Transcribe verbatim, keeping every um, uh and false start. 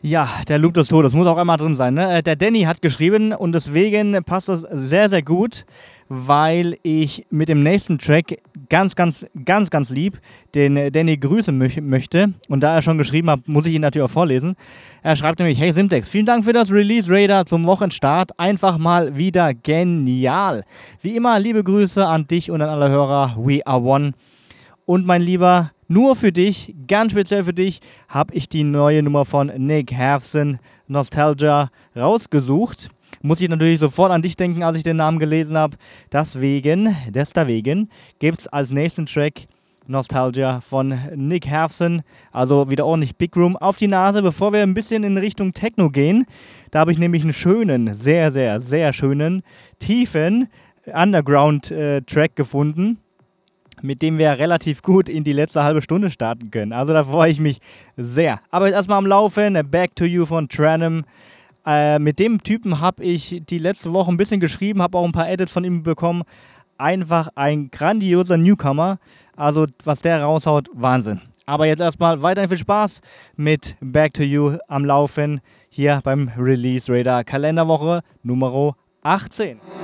Ja, der Loop des Todes muss auch einmal drin sein. Ne? Äh, Der Danny hat geschrieben und deswegen passt das sehr, sehr gut, weil ich mit dem nächsten Track ganz, ganz, ganz, ganz lieb den äh, Danny grüßen möch möchte. Und da er schon geschrieben hat, muss ich ihn natürlich auch vorlesen. Er schreibt nämlich: Hey Simtex, vielen Dank für das Release Radar zum Wochenstart. Einfach mal wieder genial. Wie immer, liebe Grüße an dich und an alle Hörer. We are one. Und mein Lieber, nur für dich, ganz speziell für dich, habe ich die neue Nummer von Nick Haveson, Nostalgia, rausgesucht. Muss ich natürlich sofort an dich denken, als ich den Namen gelesen habe. Deswegen, deswegen gibt es als nächsten Track Nostalgia von Nick Haveson. Also wieder ordentlich Big Room auf die Nase, bevor wir ein bisschen in Richtung Techno gehen. Da habe ich nämlich einen schönen, sehr, sehr, sehr schönen, tiefen Underground-Track gefunden, mit dem wir relativ gut in die letzte halbe Stunde starten können. Also da freue ich mich sehr. Aber jetzt erstmal am Laufen, Back to You von Tranum. Äh, mit dem Typen habe ich die letzte Woche ein bisschen geschrieben, habe auch ein paar Edits von ihm bekommen. Einfach ein grandioser Newcomer. Also was der raushaut, Wahnsinn. Aber jetzt erstmal weiterhin viel Spaß mit Back to You am Laufen hier beim Release Radar Kalenderwoche Nummer achtzehn.